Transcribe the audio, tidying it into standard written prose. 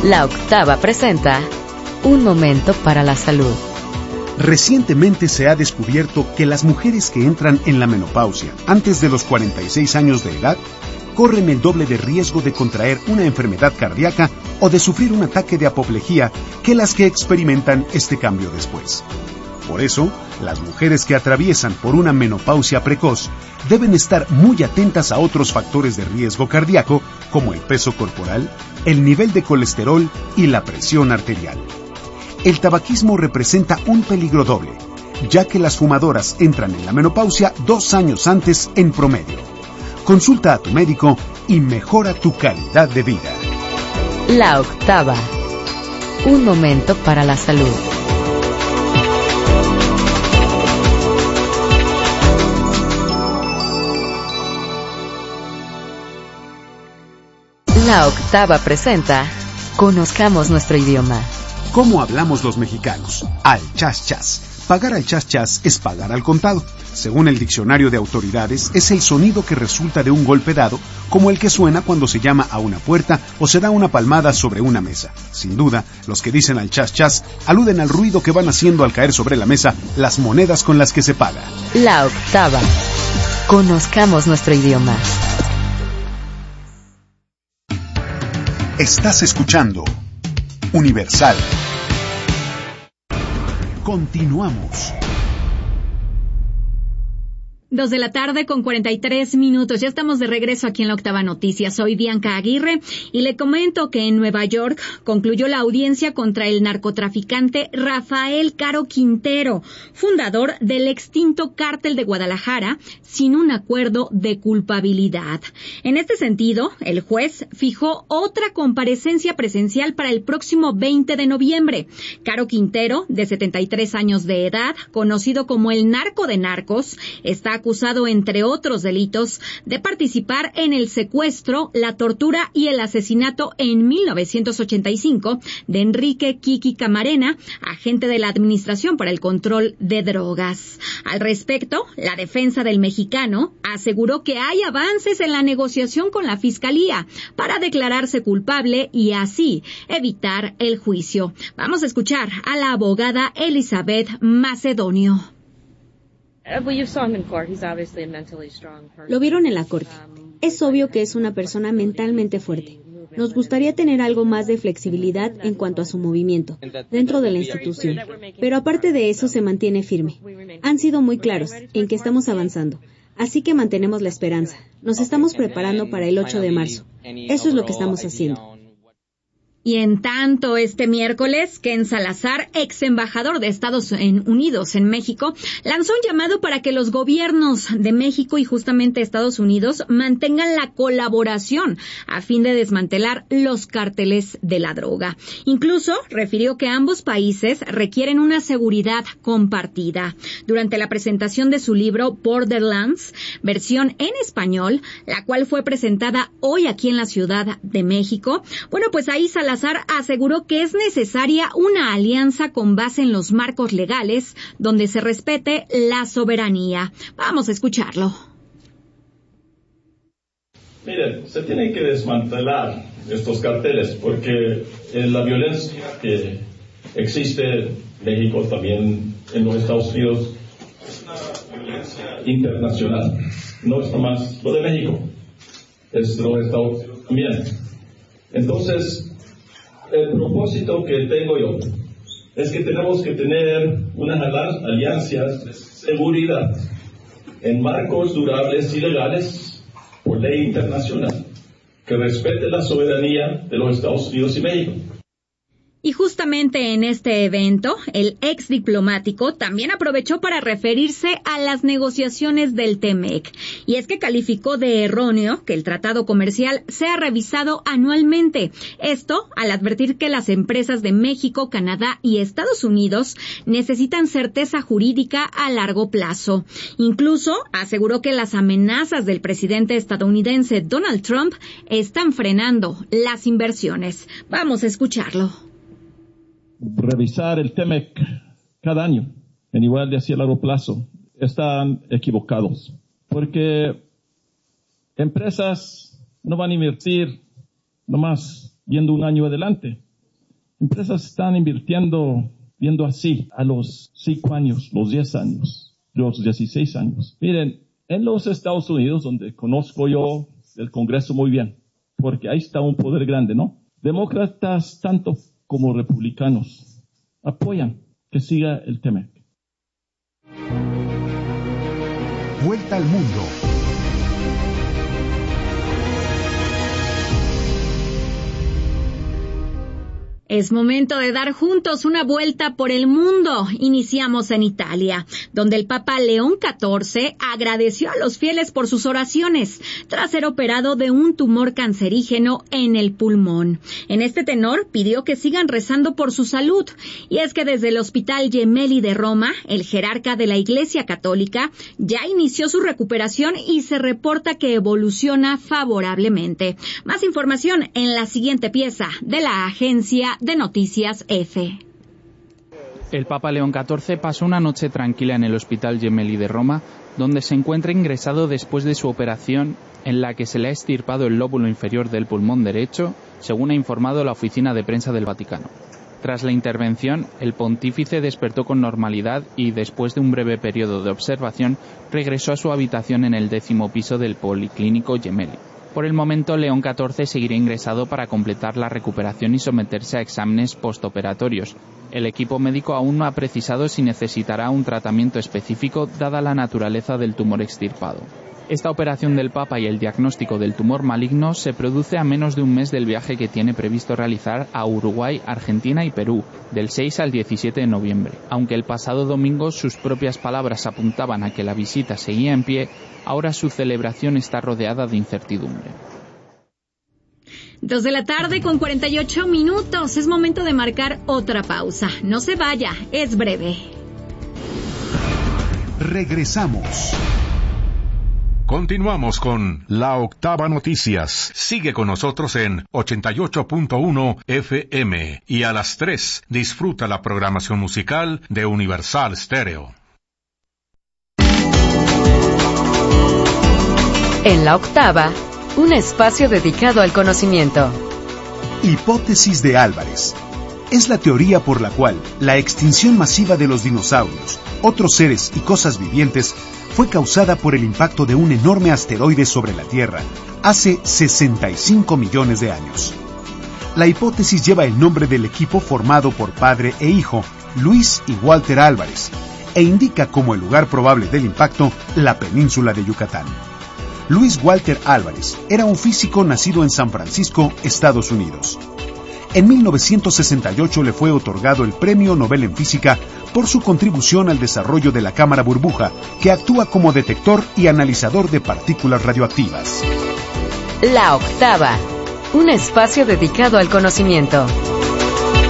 La Octava presenta Un Momento para la Salud. Recientemente se ha descubierto que las mujeres que entran en la menopausia antes de los 46 años de edad corren el doble de riesgo de contraer una enfermedad cardíaca o de sufrir un ataque de apoplejía que las que experimentan este cambio después. Por eso, las mujeres que atraviesan por una menopausia precoz deben estar muy atentas a otros factores de riesgo cardíaco como el peso corporal, el nivel de colesterol y la presión arterial. El tabaquismo representa un peligro doble, ya que las fumadoras entran en la menopausia 2 años antes en promedio. Consulta a tu médico y mejora tu calidad de vida. La Octava. Un momento para la salud. La Octava presenta Conozcamos nuestro idioma. ¿Cómo hablamos los mexicanos? Al chas chas. Pagar al chas chas es pagar al contado. Según el diccionario de autoridades, es el sonido que resulta de un golpe dado, como el que suena cuando se llama a una puerta o se da una palmada sobre una mesa. Sin duda, los que dicen al chas chas aluden al ruido que van haciendo al caer sobre la mesa las monedas con las que se paga. La Octava. Conozcamos nuestro idioma. Estás escuchando Universal. Continuamos. 2 de la tarde con 43 minutos. Ya estamos de regreso aquí en La Octava Noticias. Soy Bianca Aguirre y le comento que en Nueva York concluyó la audiencia contra el narcotraficante Rafael Caro Quintero, fundador del extinto Cártel de Guadalajara, sin un acuerdo de culpabilidad. En este sentido, el juez fijó otra comparecencia presencial para el próximo 20 de noviembre. Caro Quintero, de 73 años de edad, conocido como el narco de narcos, está acusado, entre otros delitos, de participar en el secuestro, la tortura y el asesinato en 1985 de Enrique Kiki Camarena, agente de la Administración para el Control de Drogas. Al respecto, la defensa del mexicano aseguró que hay avances en la negociación con la Fiscalía para declararse culpable y así evitar el juicio. Vamos a escuchar a la abogada Elizabeth Macedonio. Lo vieron en la corte. Es obvio que es una persona mentalmente fuerte. Nos gustaría tener algo más de flexibilidad en cuanto a su movimiento dentro de la institución. Pero aparte de eso se mantiene firme. Han sido muy claros en que estamos avanzando. Así que mantenemos la esperanza. Nos estamos preparando para el 8 de marzo. Eso es lo que estamos haciendo. Y en tanto, este miércoles, Ken Salazar, ex embajador de Estados Unidos en México, lanzó un llamado para que los gobiernos de México y justamente Estados Unidos mantengan la colaboración a fin de desmantelar los cárteles de la droga. Incluso refirió que ambos países requieren una seguridad compartida. Durante la presentación de su libro Borderlands, versión en español, la cual fue presentada hoy aquí en la Ciudad de México, pues ahí Salazar aseguró que es necesaria una alianza con base en los marcos legales donde se respete la soberanía. Vamos a escucharlo. Miren, se tienen que desmantelar estos carteles porque la violencia que existe en México, también en los Estados Unidos, es una violencia internacional. No es nomás lo de México, es los Estados Unidos también. Entonces, el propósito que tengo yo es que tenemos que tener unas alianzas de seguridad en marcos durables y legales por ley internacional que respete la soberanía de los Estados Unidos y México. Y justamente en este evento, el ex diplomático también aprovechó para referirse a las negociaciones del TEMEC. Y es que calificó de erróneo que el tratado comercial sea revisado anualmente. Esto al advertir que las empresas de México, Canadá y Estados Unidos necesitan certeza jurídica a largo plazo. Incluso aseguró que las amenazas del presidente estadounidense Donald Trump están frenando las inversiones. Vamos a escucharlo. Revisar el TEMEC cada año en igual de hacia largo plazo están equivocados porque empresas no van a invertir nomás viendo un año adelante. Empresas están invirtiendo, viendo así, a los 5 años, los 10 años, los 16 años. Miren, en los Estados Unidos, donde conozco yo el Congreso muy bien, porque ahí está un poder grande, ¿no? Demócratas, tanto como republicanos, apoyan que siga el TEMEC. Vuelta al mundo. Es momento de dar juntos una vuelta por el mundo. Iniciamos en Italia, donde el Papa León XIV agradeció a los fieles por sus oraciones, tras ser operado de un tumor cancerígeno en el pulmón. En este tenor, pidió que sigan rezando por su salud. Y es que desde el Hospital Gemelli de Roma, el jerarca de la Iglesia Católica ya inició su recuperación y se reporta que evoluciona favorablemente. Más información en la siguiente pieza de la agencia de Noticias EFE. El Papa León XIV pasó una noche tranquila en el Hospital Gemelli de Roma, donde se encuentra ingresado después de su operación en la que se le ha extirpado el lóbulo inferior del pulmón derecho, según ha informado la oficina de prensa del Vaticano. Tras la intervención, el pontífice despertó con normalidad y, después de un breve periodo de observación, regresó a su habitación en el 10º piso del Policlínico Gemelli. Por el momento, León XIV seguirá ingresado para completar la recuperación y someterse a exámenes postoperatorios. El equipo médico aún no ha precisado si necesitará un tratamiento específico, dada la naturaleza del tumor extirpado. Esta operación del Papa y el diagnóstico del tumor maligno se produce a menos de un mes del viaje que tiene previsto realizar a Uruguay, Argentina y Perú, del 6 al 17 de noviembre. Aunque el pasado domingo sus propias palabras apuntaban a que la visita seguía en pie, ahora su celebración está rodeada de incertidumbre. 2:48 p.m. Es momento de marcar otra pausa. No se vaya, es breve. Regresamos. Continuamos con La Octava Noticias. Sigue con nosotros en 88.1 FM y a las 3 disfruta la programación musical de Universal Stereo. En La Octava, un espacio dedicado al conocimiento. Hipótesis de Álvarez. Es la teoría por la cual la extinción masiva de los dinosaurios, otros seres y cosas vivientes fue causada por el impacto de un enorme asteroide sobre la Tierra hace 65 millones de años. La hipótesis lleva el nombre del equipo formado por padre e hijo, Luis y Walter Álvarez, e indica como el lugar probable del impacto la península de Yucatán. Luis Walter Álvarez era un físico nacido en San Francisco, Estados Unidos. En 1968 le fue otorgado el Premio Nobel en Física por su contribución al desarrollo de la cámara burbuja, que actúa como detector y analizador de partículas radioactivas. La Octava, un espacio dedicado al conocimiento.